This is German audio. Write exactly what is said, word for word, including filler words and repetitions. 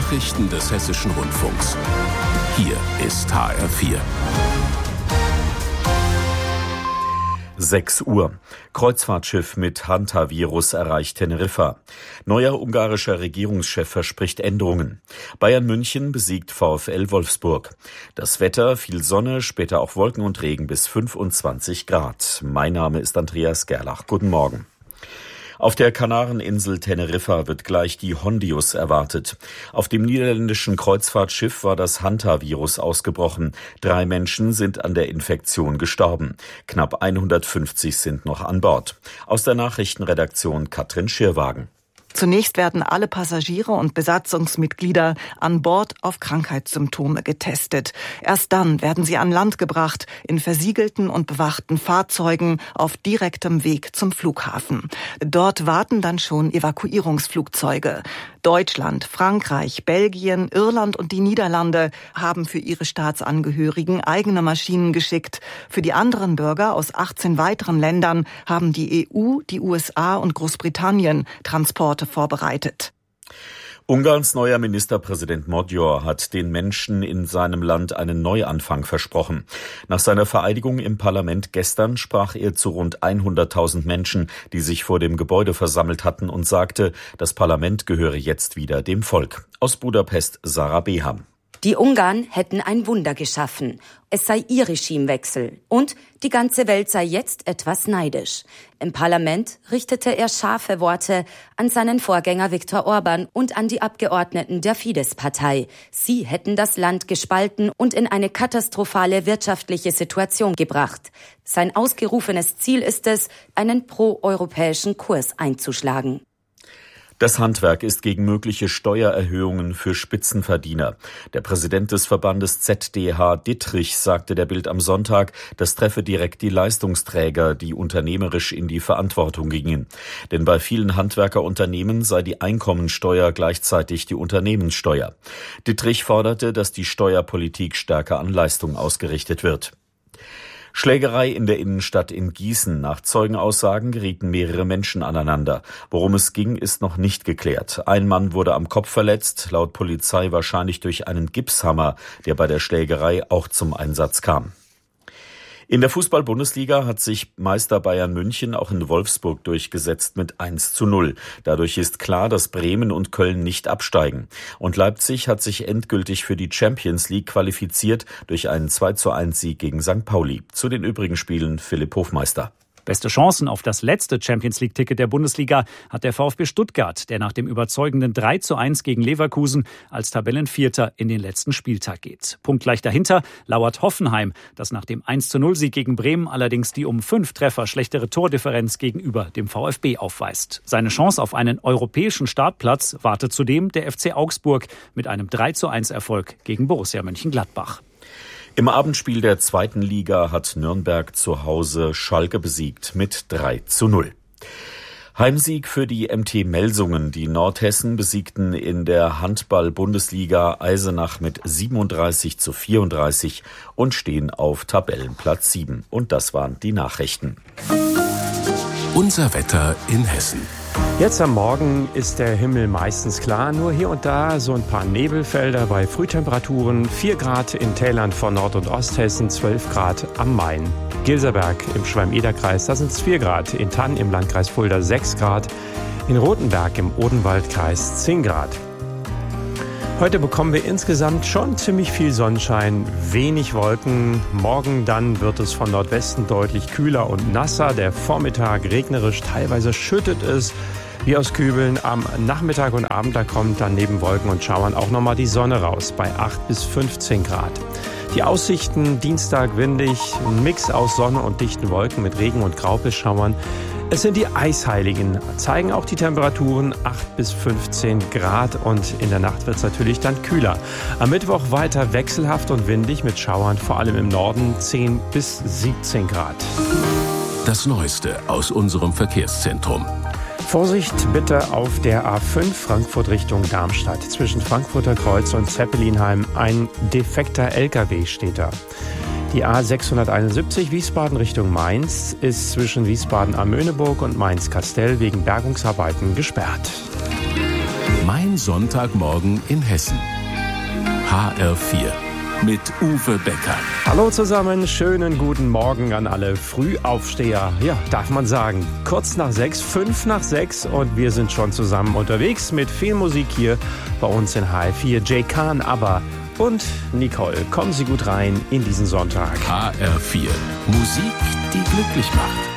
Nachrichten des Hessischen Rundfunks. Hier ist H R vier. sechs Uhr. Kreuzfahrtschiff mit Hantavirus erreicht Teneriffa. Neuer ungarischer Regierungschef verspricht Änderungen. Bayern München besiegt VfL Wolfsburg. Das Wetter, viel Sonne, später auch Wolken und Regen bis fünfundzwanzig Grad. Mein Name ist Andreas Gerlach. Guten Morgen. Auf der Kanareninsel Teneriffa wird gleich die Hondius erwartet. Auf dem niederländischen Kreuzfahrtschiff war das Hantavirus ausgebrochen. Drei Menschen sind an der Infektion gestorben. Knapp hundertfünfzig sind noch an Bord. Aus der Nachrichtenredaktion Katrin Schirwagen. Zunächst werden alle Passagiere und Besatzungsmitglieder an Bord auf Krankheitssymptome getestet. Erst dann werden sie an Land gebracht, in versiegelten und bewachten Fahrzeugen auf direktem Weg zum Flughafen. Dort warten dann schon Evakuierungsflugzeuge. Deutschland, Frankreich, Belgien, Irland und die Niederlande haben für ihre Staatsangehörigen eigene Maschinen geschickt. Für die anderen Bürger aus achtzehn weiteren Ländern haben die E U, die U S A und Großbritannien Transporte vorbereitet. Ungarns neuer Ministerpräsident Magyar hat den Menschen in seinem Land einen Neuanfang versprochen. Nach seiner Vereidigung im Parlament gestern sprach er zu rund hunderttausend Menschen, die sich vor dem Gebäude versammelt hatten, und sagte, das Parlament gehöre jetzt wieder dem Volk. Aus Budapest Sarah Beham. Die Ungarn hätten ein Wunder geschaffen. Es sei ihr Regimewechsel. Und die ganze Welt sei jetzt etwas neidisch. Im Parlament richtete er scharfe Worte an seinen Vorgänger Viktor Orban und an die Abgeordneten der Fidesz-Partei. Sie hätten das Land gespalten und in eine katastrophale wirtschaftliche Situation gebracht. Sein ausgerufenes Ziel ist es, einen proeuropäischen Kurs einzuschlagen. Das Handwerk ist gegen mögliche Steuererhöhungen für Spitzenverdiener. Der Präsident des Verbandes Z D H, Dittrich, sagte der Bild am Sonntag, das treffe direkt die Leistungsträger, die unternehmerisch in die Verantwortung gingen. Denn bei vielen Handwerkerunternehmen sei die Einkommensteuer gleichzeitig die Unternehmenssteuer. Dittrich forderte, dass die Steuerpolitik stärker an Leistung ausgerichtet wird. Schlägerei in der Innenstadt in Gießen. Nach Zeugenaussagen gerieten mehrere Menschen aneinander. Worum es ging, ist noch nicht geklärt. Ein Mann wurde am Kopf verletzt, laut Polizei wahrscheinlich durch einen Gipshammer, der bei der Schlägerei auch zum Einsatz kam. In der Fußball-Bundesliga hat sich Meister Bayern München auch in Wolfsburg durchgesetzt mit eins zu null. Dadurch ist klar, dass Bremen und Köln nicht absteigen. Und Leipzig hat sich endgültig für die Champions League qualifiziert durch einen zwei zu eins Sieg gegen Sankt Pauli. Zu den übrigen Spielen Philipp Hofmeister. Beste Chancen auf das letzte Champions-League-Ticket der Bundesliga hat der VfB Stuttgart, der nach dem überzeugenden drei zu eins gegen Leverkusen als Tabellenvierter in den letzten Spieltag geht. Punktgleich dahinter lauert Hoffenheim, das nach dem eins zu null Sieg gegen Bremen allerdings die um fünf Treffer schlechtere Tordifferenz gegenüber dem VfB aufweist. Seine Chance auf einen europäischen Startplatz wartet zudem der F C Augsburg mit einem drei zu eins Erfolg gegen Borussia Mönchengladbach. Im Abendspiel der zweiten Liga hat Nürnberg zu Hause Schalke besiegt mit drei zu null. Heimsieg für die M T Melsungen. Die Nordhessen besiegten in der Handball-Bundesliga Eisenach mit siebenunddreißig zu vierunddreißig und stehen auf Tabellenplatz sieben. Und das waren die Nachrichten. Unser Wetter in Hessen. Jetzt am Morgen ist der Himmel meistens klar, nur hier und da so ein paar Nebelfelder bei Frühtemperaturen, vier Grad in Tälern von Nord- und Osthessen, zwölf Grad am Main. Gilserberg im Schwalm-Eder-Kreis, da sind es vier Grad, in Thann im Landkreis Fulda sechs Grad, in Rothenberg im Odenwaldkreis zehn Grad. Heute bekommen wir insgesamt schon ziemlich viel Sonnenschein, wenig Wolken. Morgen dann wird es von Nordwesten deutlich kühler und nasser. Der Vormittag regnerisch, teilweise schüttet es wie aus Kübeln. Am Nachmittag und Abend, da kommt dann neben Wolken und Schauern auch nochmal die Sonne raus bei acht bis fünfzehn Grad. Die Aussichten, Dienstag windig, ein Mix aus Sonne und dichten Wolken mit Regen- und Graupelschauern. Es sind die Eisheiligen, zeigen auch die Temperaturen acht bis fünfzehn Grad und in der Nacht wird es natürlich dann kühler. Am Mittwoch weiter wechselhaft und windig mit Schauern, vor allem im Norden zehn bis siebzehn Grad. Das Neueste aus unserem Verkehrszentrum. Vorsicht bitte auf der A fünf Frankfurt Richtung Darmstadt. Zwischen Frankfurter Kreuz und Zeppelinheim ein defekter L K W steht da. Die A sechshunderteinundsiebzig Wiesbaden Richtung Mainz ist zwischen Wiesbaden am Möhneburg und Mainz-Kastell wegen Bergungsarbeiten gesperrt. Mein Sonntagmorgen in Hessen. H R vier mit Uwe Becker. Hallo zusammen, schönen guten Morgen an alle Frühaufsteher. Ja, darf man sagen, kurz nach sechs, fünf nach sechs und wir sind schon zusammen unterwegs mit viel Musik hier bei uns in H R vier. Jay Kahn, ABBA und Nicole. Kommen Sie gut rein in diesen Sonntag. H R vier. Musik, die glücklich macht.